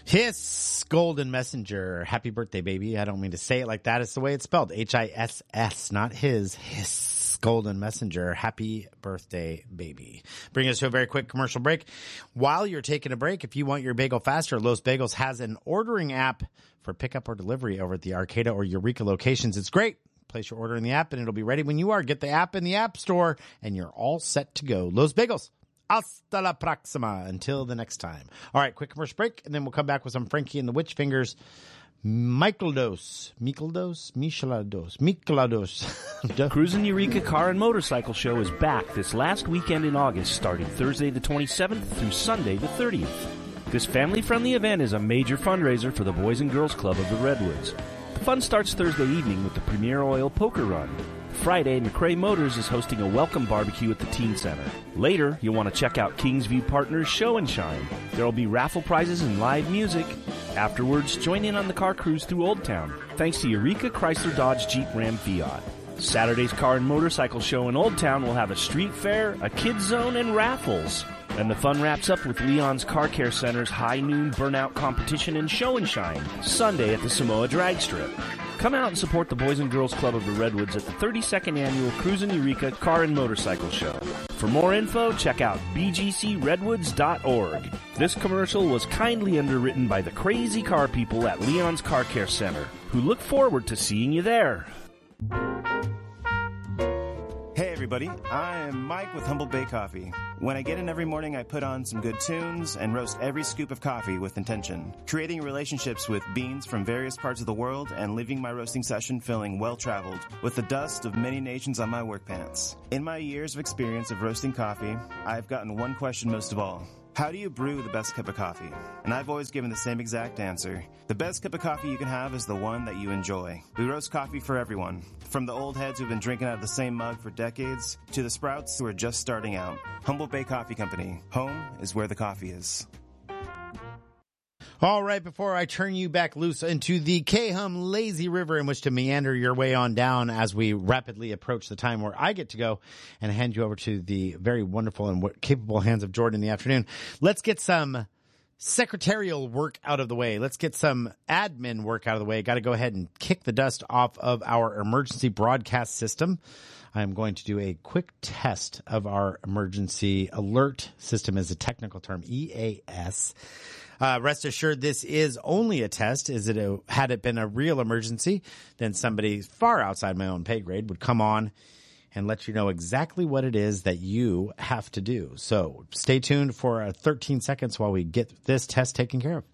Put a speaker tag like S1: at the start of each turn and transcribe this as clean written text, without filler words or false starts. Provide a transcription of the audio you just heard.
S1: Hiss Golden Messenger. Happy birthday, baby. I don't mean to say it like that. It's the way it's spelled. Hiss, not his. Hiss Golden Messenger. Happy birthday, baby. Bring us to a very quick commercial break. While you're taking a break, if you want your bagel faster, Los Bagels has an ordering app for pickup or delivery over at the Arcata or Eureka locations. It's great. Place your order in the app and it'll be ready when you are. Get the app in the App Store and you're all set to go. Los Bagels. Hasta la próxima. Until the next time. All right, quick commercial break, and then we'll come back with some Frankie and the Witch Fingers. Michelados.
S2: Cruisin' Eureka Car and Motorcycle Show is back this last weekend in August, starting Thursday the 27th through Sunday the 30th. This family-friendly event is a major fundraiser for the Boys and Girls Club of the Redwoods. The fun starts Thursday evening with the Premier Oil Poker Run. Friday, McRae Motors is hosting a welcome barbecue at the Teen Center. Later, you'll want to check out Kingsview Partners Show and Shine. There will be raffle prizes and live music. Afterwards, join in on the car cruise through Old Town, thanks to Eureka Chrysler Dodge Jeep Ram Fiat. Saturday's Car and Motorcycle Show in Old Town will have a street fair, a kids zone, and raffles. And the fun wraps up with Leon's Car Care Center's High Noon Burnout Competition and Show and Shine, Sunday at the Samoa Drag Strip. Come out and support the Boys and Girls Club of the Redwoods at the 32nd Annual Cruisin' Eureka Car and Motorcycle Show. For more info, check out bgcredwoods.org. This commercial was kindly underwritten by the crazy car people at Leon's Car Care Center, who look forward to seeing you there.
S3: Hey everybody, I am Mike with Humble Bay Coffee. When I get in every morning, I put on some good tunes and roast every scoop of coffee with intention, creating relationships with beans from various parts of the world and leaving my roasting session feeling well-traveled with the dust of many nations on my work pants. In my years of experience of roasting coffee, I've gotten one question most of all. How do you brew the best cup of coffee? And I've always given the same exact answer. The best cup of coffee you can have is the one that you enjoy. We roast coffee for everyone. From the old heads who've been drinking out of the same mug for decades, to the sprouts who are just starting out. Humble Bay Coffee Company. Home is where the coffee is.
S1: All right, before I turn you back loose into the Cahum Lazy River in which to meander your way on down as we rapidly approach the time where I get to go and hand you over to the very wonderful and capable hands of Jordan in the afternoon, let's get some secretarial work out of the way. Let's get some admin work out of the way. Got to go ahead and kick the dust off of our emergency broadcast system. I'm going to do a quick test of our emergency alert system as a technical term, EAS. Rest assured, this is only a test. Had it been a real emergency, then somebody far outside my own pay grade would come on and let you know exactly what it is that you have to do. So stay tuned for 13 seconds while we get this test taken care of.